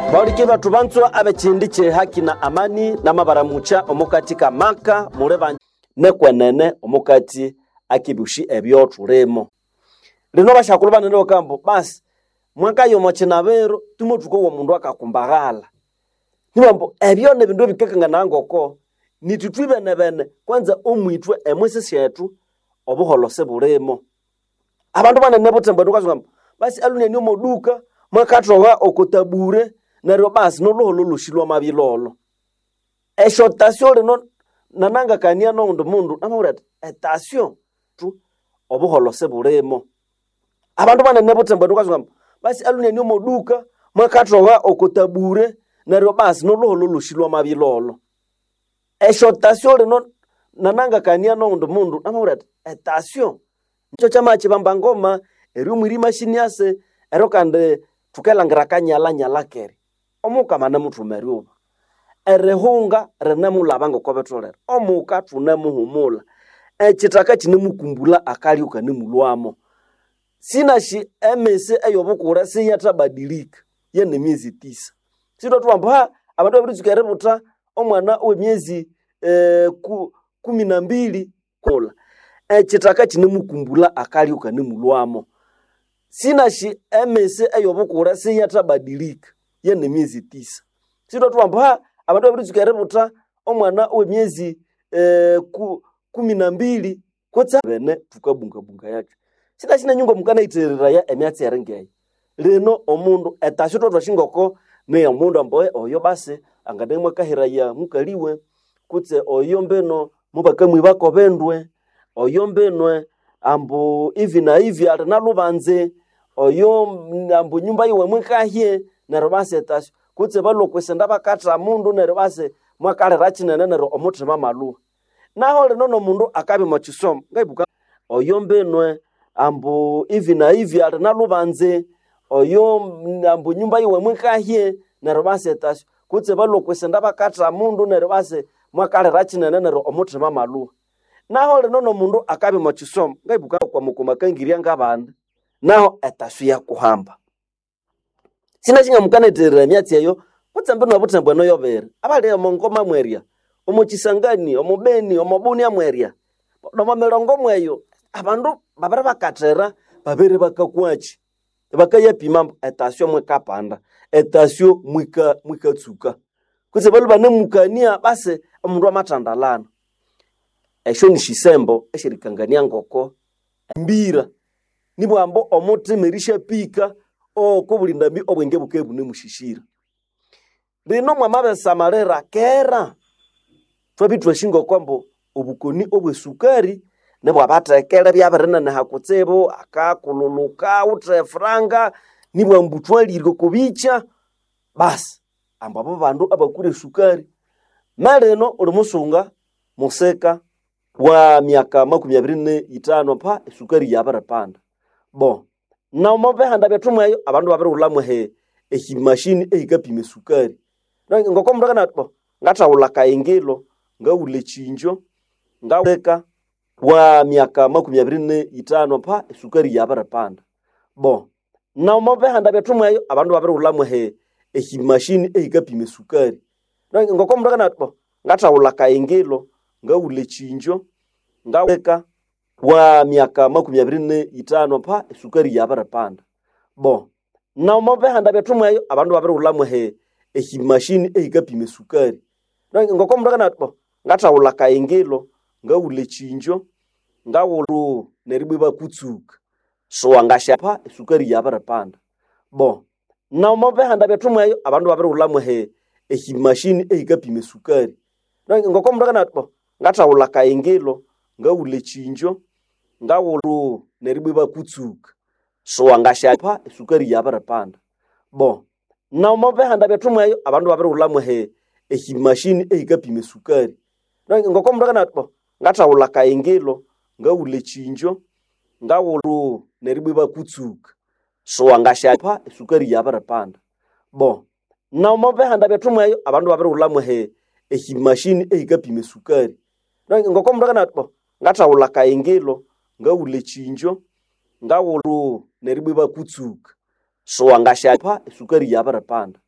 Baulike batu banzwa abechindi haki na amani na mabaramucha omukati kamaka muleba nekwenene omukati akibushi ebyotulemo. Lino bashakulu banene okambo basi mwaka yomo chinabero tumotuko wo mundu akakumbagala. Nimambo ebyone bindu bikekanga nangoko nitutwibe nebene kwanza omwitwe emwese yetu obuholose bulemo. Abantu banene botemba ndukazwa basi alunya nyomo duka mwakatoga okotabure neryo basi noluholo lushilwa mabilolo. Eshotasyo lino nananga kania no mundu amawurati etasyo tu obuholose bulemo. Abantu banene botemba ndukazwa basi alunya nyomo duka mwakatoga okotabure neryo basi noluholo lushilwa mabilolo. Eshotasyo lino nananga kania no mundu amawurati etasyo nicho chama chibamba ngoma eri mwiri mashini ase ero kande tukelangira kanyala keri omuka mana mutumeri uba erehunga renemulaba ngokobetolera omuka tunemuhumula echitaka chinemukumbula akali ukanimulwamo sinashi emese eyobukura siyatabadilika yene miezi 9 sito tuamba abantu babiritsukere buta omwana wemiezi 12 kola echitaka chinemukumbula akali ukanimulwamo sinashi emese eyobukura siyatabadilika yene miezi 9 sito tuamba abantu babiritsukere buta omwana wemiezi 12 kotsa bene tukabunga yake sina nyungo mukana iterera ya emyatsi yarengeyi leno omundu etasyo twashingoko ne omundu amboye oyo basi angademwe kahiraya mukaliwe kutse oyo mbeno mubakamwi bakobendwe oyo mbenwe ambu ivi na ivi ali nalubanze oyo ambu nyumba yiwe mwikahye neryo basi etasyo kutse balokwesenda bakatra mundu neryo basi mwakalera chinene neryo omutima malu naho leno no mundu akabi machisomo ngaibuka oyo mbenwe ambu ivi na ivi ali nalubanze oyo ambu nyumba yiwe mwikahye neryo basi etasyo kutse balokwesenda bakatra mundu neryo basi mwakalera chinene neryo omutima malu naho leno no mundu akabi machisomo ngaibuka kwa mukoma kangiria ngabanda naho etasyo ya kuhamba sina chinga mukaneterera emyatsi eyo kutsembe no butembo no yobere abali omongoma mweria omochisangani omobeni omobuni amweria no mamelongo mweyo abandu babara bakatera babere bakakwachi bakaya pima etasyo mwekapanda etasyo mwikatsuka kutse balu bane mukania base omundu amatandalana esho nishisembo eshirikangania ngoko mbira nibwambo omutemerisha pika okubulindambi obwenge bukebu nemushishira lino mwamabe samarera kera twabitwa shingo kwambo obukoni obwesukari nebo abatekele byaberena na hakutsebo akakululuka utrefranga nibwa mbutwalirwe kubicha basi ambabo bandu abakure sukari maleno ulumusunga museka wa miaka 25 pa sukari yabara panda bo na omobe handa betumweyo abandu babere ulamwe machine ehikapime sukari ngoko mndaka natbo ngatawula kaingilo ngaule chinjo ngaweka wa miaka 25 pa sukari yabara panda bo na omobe handa betumweyo abandu babere ulamwe machine ehikapime sukari ngoko mndaka natbo ngatawula kaingilo ngaule chinjo ngaweka wa miaka 25 pa sukari yabara panda bo na omobe handa betumweyo abandu babere ulamwe machine ehikapime sukari ngoko mndaka natbo ngatawula kaingilo ngaule chinjo ngawulu neribwe bakutsuka so wangasha pa sukari yabara panda bo na omobe handa betumweyo abandu babere ulamwe machine ehikapime sukari ngoko mndaka natbo ngatawula kaingilo ngaule chinjo ngawulu neribwe bakutsuka so wangasha pa sukari yabara panda bo na omobe handa betumweyo abandu babere ulamwe machine ehikapime sukari ngoko mndaka natbo ngatawula kaingilo ngaule chinjo ngawulu neribwe bakutsuka so wangasha pa sukari yabara panda bo na omobe handa betumweyo abandu babere ulamwe machine ehikapime sukari ngoko mndaka natbo ngatawula kaingilo ngaule chinjo ngawulu neribwe bakutsuka so wangasha pa sukari yabara panda